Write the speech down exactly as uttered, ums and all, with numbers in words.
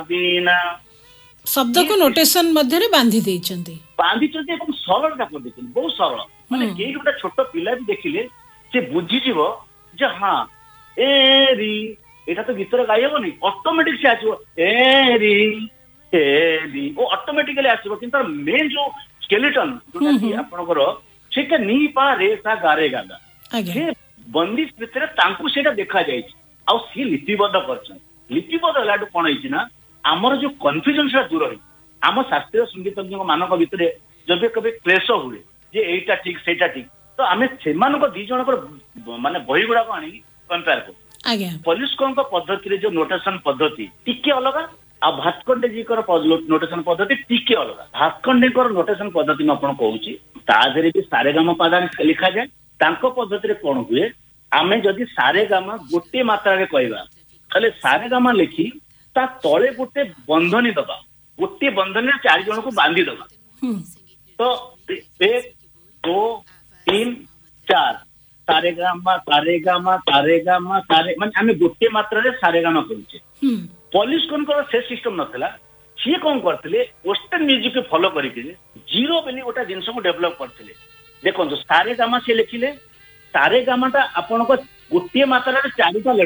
बिना शब्द को नोटेशन मध्य रे बांधी देइछंती बांधी चंती एकदम सरलता कर देछन बहुत सरल माने केही गोटा छोट पिला भी देखिले से बुझी जीवो जे हां ए री एटा तो गीतर गाय हेबनी ऑटोमेटिक से आछो ए री ए री ओ ऑटोमेटिकली आछो किंतु मेन जो स्केलेटन जोटा कि आपनकर सेटा नी पा रे सा गारे गादा से बंदिश भितर तांकु सेटा देखा जाय आ सी लिपिबद्ध करछन लिपिबद्ध लाडू कोन होइछि ना आमर जो कन्फ्यूजन से दूर है आम शास्त्रीय संगीतज्ञ मानक भितर जब कभी क्लेश हुए जे एटा ठीक सेटा ठीक तो आम से दी जन माने बही गुड़ाक आनी कंपेयर कर पॉलिश पद्धति जो नोटेशन पद्धति टिके अलग आ भातखंडे जी नोटेशन पद्धति टिके अलग भातखंडे नोटेशन पद्धति में आपन कहूची ताधरे भी सारेगामा पादा लिखा जाए तांको पद्धति कौन हुए आमे जदि सारेगामा गोटे मात्रा रे कहबा खाली सारेगामा लिखी ता तले गोटे बंधनी दबा गोटे बंधनी चार जन को बांधी दबा तो एक दो तीन चार सारेगामा सारेगामा सारेगामा सारे माने आमे गोटे मात्रा रे सारेगामा करूचे पॉलिश कोन को से सिस्टम नथला सी कोन करथिले वेस्टर्न म्यूजिक के फॉलो करिके जीरो बेली गोटा जिंस को डेवलप करथिले देखो सारेगामा से लिखिले सारेगामा ता आपन को गोटे मात्रा रे चारिटा